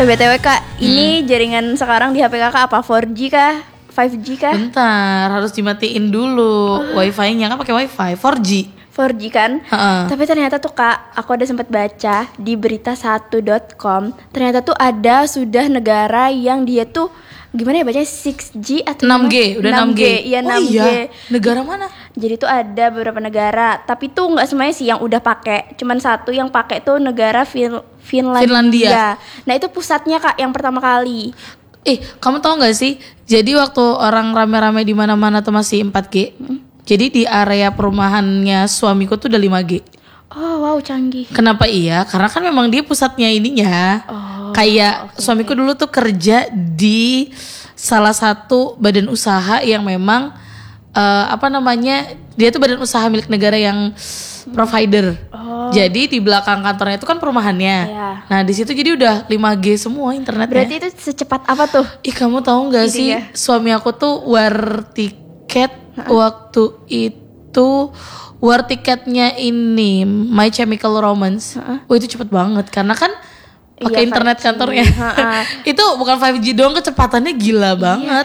BTW Kak, ini jaringan sekarang di HP Kakak apa? 4G kah? 5G kah? Bentar, harus dimatiin dulu wifi-nya, kan pakai wifi 4G. 4G kan? Tapi ternyata tuh Kak, aku ada sempat baca di berita1.com, ternyata tuh ada sudah negara yang dia tuh gimana ya bacanya 6G atau 6G, udah 6G. Iya, 6G. Oh iya, negara mana? Jadi tuh ada beberapa negara, tapi tuh nggak semuanya sih yang udah pakai. Cuman satu yang pakai tuh negara Finlandia. Nah, itu pusatnya Kak yang pertama kali. Kamu tahu nggak sih? Jadi waktu orang rame-rame di mana-mana tuh masih 4G. Jadi di area perumahannya suamiku tuh udah 5G. Oh wow, canggih. Kenapa iya? Karena kan memang dia pusatnya ininya. Kayak suamiku dulu tuh kerja di salah satu badan usaha yang memang dia tuh badan usaha milik negara yang provider. Jadi di belakang kantornya itu kan perumahannya. Nah di situ jadi udah 5G semua internetnya. Berarti itu secepat apa tuh? Kamu tahu nggak sih suami aku tuh war tiket waktu itu, war tiketnya ini My Chemical Romance. Itu cepet banget karena kan pakai internet 5G. Kantornya. Itu bukan 5G doang, kecepatannya gila banget.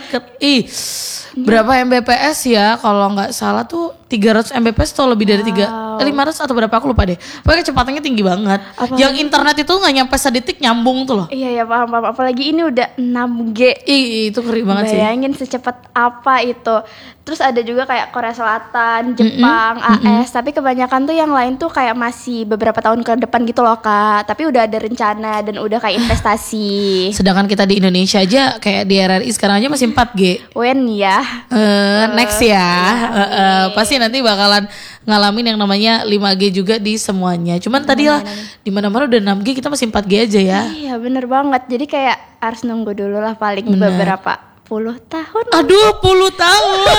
Berapa Mbps ya? Kalau nggak salah tuh 300 Mbps atau lebih dari 500 atau berapa aku lupa deh. Pokoknya kecepatannya tinggi banget. Yang internet itu nggak nyampe sedetik nyambung tuh loh. Iya paham. Apalagi ini udah 6G. Itu ngeri banget sih. Bayangin secepat apa itu. Terus ada juga kayak Korea Selatan, Jepang, AS. Tapi kebanyakan tuh yang lain tuh kayak masih beberapa tahun ke depan gitu loh Kak. Tapi udah ada rencana dan udah kayak investasi. Sedangkan kita di Indonesia aja kayak di RRI sekarang aja masih 4G. When ya? Next ya. Pasti nanti bakalan ngalamin yang namanya 5G juga di semuanya. Cuman tadi lah di mana-mana udah 6G, kita masih 4G aja ya. Iya bener banget. Jadi kayak harus nunggu dulu lah paling beberapa puluh tahun. Aduh, 10 tahun.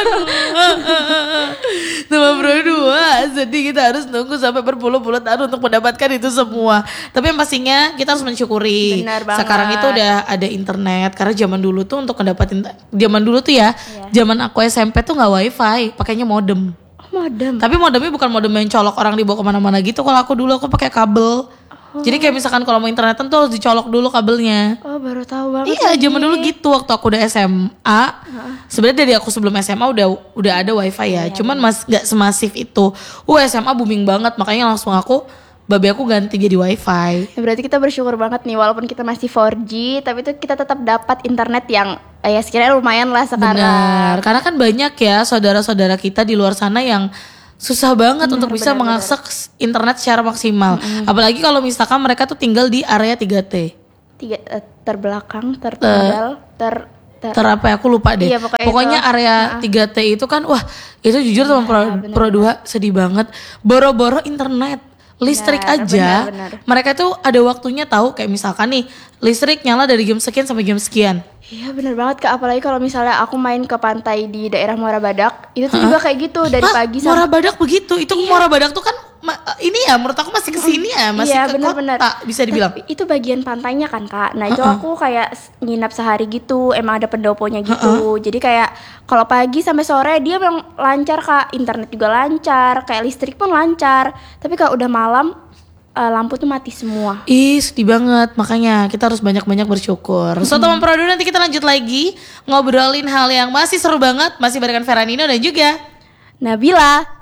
Sama berdua, jadi kita harus nunggu sampai berpuluh-puluh tahun untuk mendapatkan itu semua. Tapi yang pastinya kita harus mensyukuri. Benar banget. Sekarang itu udah ada internet. Karena zaman dulu tuh untuk ngedapatin, zaman dulu tuh ya, zaman aku SMP tuh nggak wifi, pakainya modem. Modem. Tapi modemnya bukan modem yang colok orang dibawa kemana-mana gitu. Kalau aku dulu aku pakai kabel. Jadi kayak misalkan kalau mau internetan tuh harus dicolok dulu kabelnya. Oh baru tahu banget. Iya zaman dulu gitu waktu aku udah SMA. Sebenarnya dari aku sebelum SMA udah ada wifi ya. Cuman nggak semasif itu. SMA booming banget, makanya langsung babe aku ganti jadi wifi. Ya, berarti kita bersyukur banget nih walaupun kita masih 4G, tapi tuh kita tetap dapat internet yang ya sekiranya lumayan lah sekarang. Benar, karena kan banyak ya saudara-saudara kita di luar sana yang susah banget untuk bisa mengakses internet secara maksimal. Apalagi kalau misalkan mereka tuh tinggal di area 3T. Terbelakang, tertinggal, apa ya, aku lupa deh. Iya, pokoknya itu, area 3T itu kan wah, itu jujur teman Pro 2 sedih banget. Boro-boro internet. Listrik aja. Benar. Mereka tuh ada waktunya tahu, kayak misalkan nih listrik nyala dari jam sekian sampai jam sekian. Iya benar banget Kak, apalagi kalau misalnya aku main ke pantai di daerah Muara Badak, itu tuh juga kayak gitu dari pagi sampai Muara Badak begitu. Itu Muara Badak tuh kan ini ya menurut aku masih kesini ya, masih ke kota bisa dibilang. Tapi itu bagian pantainya kan Kak. Nah itu aku kayak nginap sehari gitu, emang ada pendoponya gitu. Jadi kayak kalau pagi sampai sore dia memang lancar Kak, internet juga lancar, kayak listrik pun lancar. Tapi kalau udah malam lampu tuh mati semua. Sedih banget. Makanya kita harus banyak-banyak bersyukur. So teman Pro 2, nanti kita lanjut lagi ngobrolin hal yang masih seru banget, masih barengan Veranino dan juga Nabila.